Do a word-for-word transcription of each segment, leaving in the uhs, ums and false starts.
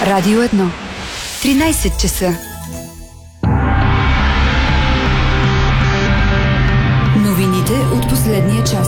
Радио едно. тринайсет часа. Новините от последния час.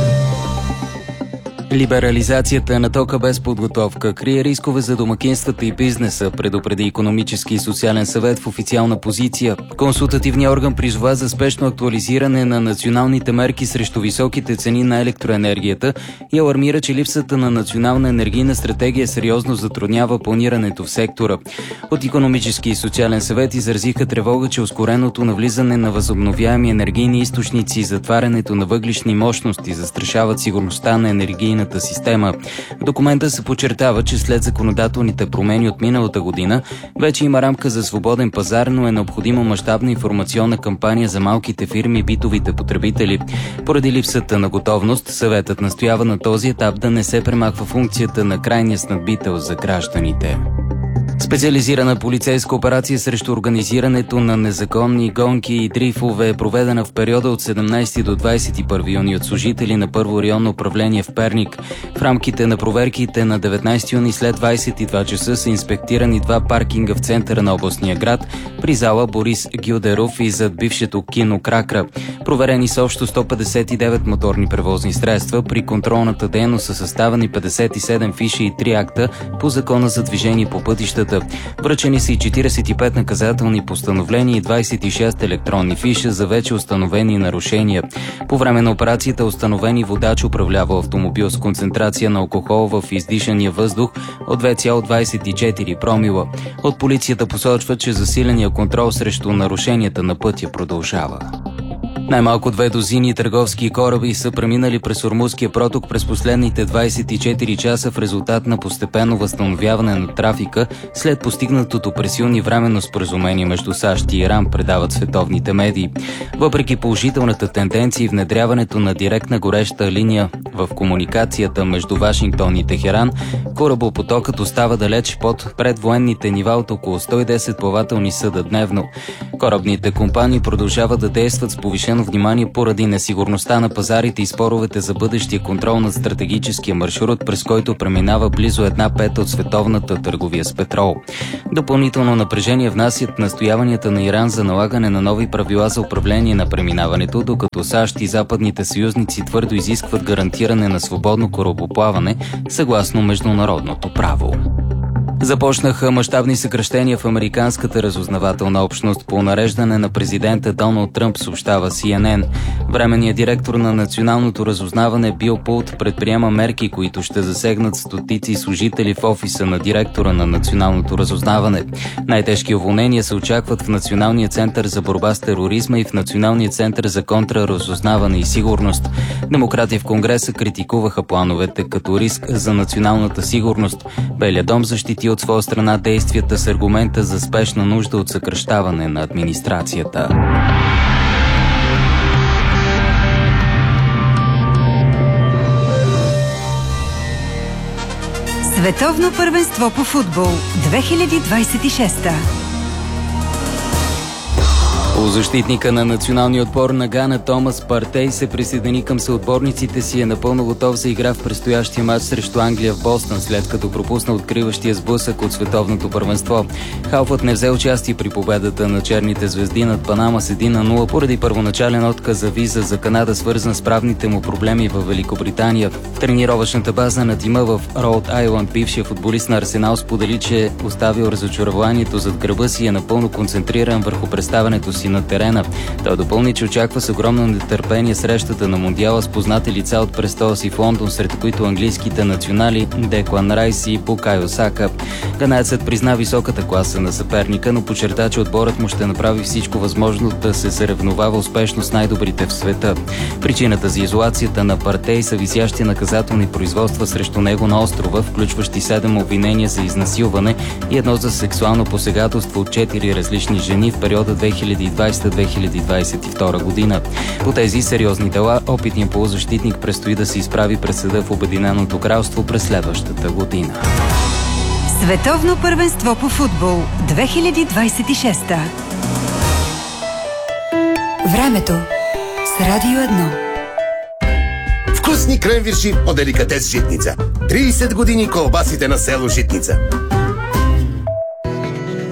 Либерализацията на тока без подготовка крие рискове за домакинствата и бизнеса, предупреди Икономически и социален съвет в официална позиция. Консултативният орган призова за спешно актуализиране на националните мерки срещу високите цени на електроенергията и алармира, че липсата на национална енергийна стратегия сериозно затруднява планирането в сектора. От Икономически и социален съвет изразиха тревога, че ускореното навлизане на възобновяеми енергийни източници и затварянето на въглищни мощности застрашават сигурността на енергийната система. В документа се подчертава, че след законодателните промени от миналата година вече има рамка за свободен пазар, но е необходима мащабна информационна кампания за малките фирми и битовите потребители. Поради липсата на готовност, съветът настоява на този етап да не се премахва функцията на крайния снабдител за гражданите. Специализирана полицейска операция срещу организирането на незаконни гонки и дрифове е проведена в периода от седемнайсети до двайсет и първи юни от служители на Първо районно управление в Перник. В рамките на проверките на деветнайсети юни след двайсет и два часа са инспектирани два паркинга в центъра на областния град при зала Борис Гюдеров и зад бившето кино Кракра. Проверени са общо сто петдесет и девет моторни превозни средства. При контролната дейност са съставени петдесет и седем фиши и три акта по Закона за движение по пътищата. Връчени са и четирийсет и пет наказателни постановления и двайсет и шест електронни фиша за вече установени нарушения. По време на операцията установени водач управлява автомобил с концентрация на алкохол в издишания въздух от две цяло двайсет и четири промила. От полицията посочва, че засиления контрол срещу нарушенията на пътя продължава. Най-малко две дозини търговски кораби са преминали през Ормузския проток през последните двайсет и четири часа в резултат на постепенно възстановяване на трафика след постигнатото през юни временно споразумение между САЩ и Иран, предават световните медии. Въпреки положителната тенденция и внедряването на директна гореща линия в комуникацията между Вашингтон и Техеран, корабопотокът остава далеч под предвоенните нива от около сто и десет плавателни съда дневно. Корабните компании продължават да действат с повишено внимание поради несигурността на пазарите и споровете за бъдещия контрол над стратегическия маршрут, през който преминава близо една пета от световната търговия с петрол. Допълнително напрежение внасят настояванията на Иран за налагане на нови правила за управление на преминаването, докато САЩ и западните съюзници твърдо изискват гарантиране на свободно корабоплаване съгласно международното право. Започнаха мащабни съкращения в американската разузнавателна общност по нареждане на президента Доналд Тръмп, съобщава Си Ен Ен. Временният директор на националното разузнаване Бил Пулт предприема мерки, които ще засегнат стотици служители в офиса на директора на националното разузнаване. Най-тежки уволнения се очакват в Националния център за борба с тероризма и в Националния център за контраразузнаване и сигурност. Демократи в Конгреса критикуваха плановете като риск за националната сигурност. Белият дом защити от своя страна действията с аргумента за спешна нужда от съкращаване на администрацията. Световно първенство по футбол две хиляди двайсет и шеста. Полузащитника на националния отбор на Гана Томас Партей се присъедини към съотборниците си и е напълно готов за игра в предстоящия матч срещу Англия в Бостън, след като пропусна откриващия сблъсък от световното първенство. Халфът не взе участие при победата на черните звезди над Панама с един на нула поради първоначален отказ за виза за Канада, свързан с правните му проблеми в Великобритания. В тренировъчната база на тима в Роуд Айланд бившия футболист на Арсенал сподели, че е оставил разочарованието зад гърба си и е напълно концентриран върху представянето си на терена. Той допълни, че очаква с огромно нетърпение срещата на Мондиала с познати лица от престола си в Лондон, сред които английските национали Деклан Райс и Букайо Сака. Ганайцът призна високата класа на съперника, но подчерта, че отборът му ще направи всичко възможно да се съревновава успешно с най-добрите в света. Причината за изолацията на Партей са висящи наказателни производства срещу него на острова, включващи седем обвинения за изнасилване и едно за сексуално посегателство от четири различни жени в периода две хиляди и двайсета до две хиляди двайсет и втора година. По тези сериозни дела опитният полузащитник предстои да се изправи пред съда в Обединеното кралство през следващата година. Световно първенство по футбол две хиляди двайсет и шеста. Времето с Радио едно. Вкусни кренвирши от деликатес Житница. трийсет години колбасите на село Житница.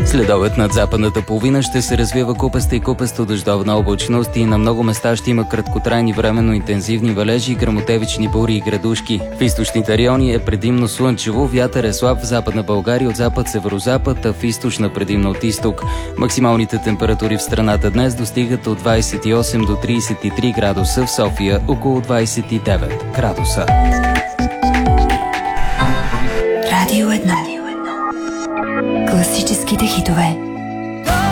Следобед над западната половина ще се развива купаста и купасто дъждовна облачност и на много места ще има краткотрайни временно интензивни валежи, гръмотевични бури и градушки. В източните райони е предимно слънчево, вятър е слаб в Западна България от запад-северозапад, а в източна предимно от изток. Максималните температури в страната днес достигат от двадесет и осем до тридесет и три градуса, в София около двадесет и девет градуса. Радио едно. Класическите хитове.